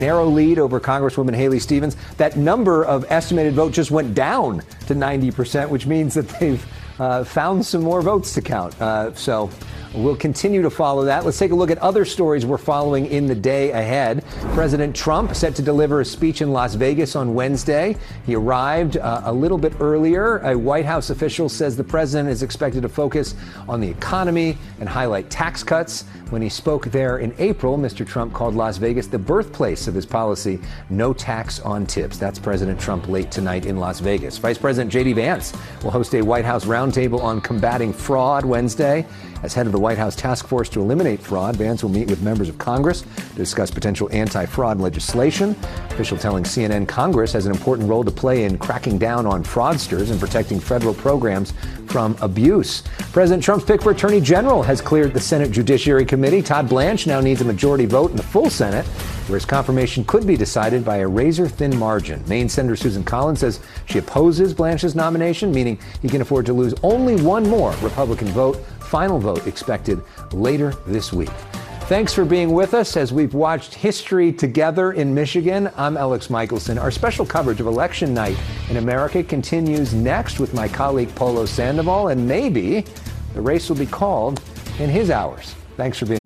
Narrow lead over Congresswoman Haley Stevens. That number of estimated vote just went down to 90%, which means that they've found some more votes to count. So we'll continue to follow that. Let's take a look at other stories we're following in the day ahead. President Trump set to deliver a speech in Las Vegas on Wednesday. He arrived a little bit earlier. A White House official says the president is expected to focus on the economy and highlight tax cuts. When he spoke there in April, Mr. Trump called Las Vegas the birthplace of his policy, no tax on tips. That's President Trump late tonight in Las Vegas. Vice President J.D. Vance will host a White House roundtable on combating fraud Wednesday. As head of the White House task force to eliminate fraud, Vance will meet with members of Congress to discuss potential anti-fraud legislation. Official telling CNN Congress has an important role to play in cracking down on fraudsters and protecting federal programs from abuse. President Trump's pick for Attorney General has cleared the Senate Judiciary Committee. Todd Blanche now needs a majority vote in the full Senate, where his confirmation could be decided by a razor-thin margin. Maine Senator Susan Collins says she opposes Blanche's nomination, meaning he can afford to lose only one more Republican vote. Final vote expected later this week. Thanks for being with us as we've watched history together in Michigan. I'm Alex Michelson. Our special coverage of election night in America continues next with my colleague Polo Sandoval, and maybe the race will be called in his hours. Thanks for being